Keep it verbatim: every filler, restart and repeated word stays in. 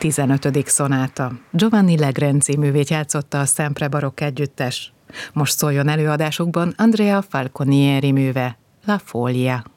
tizenötödik szonáta. Giovanni Legrenzi művét játszotta a Sempre Barokk együttes. Most szóljon előadásukban Andrea Falconieri műve, La Foglia.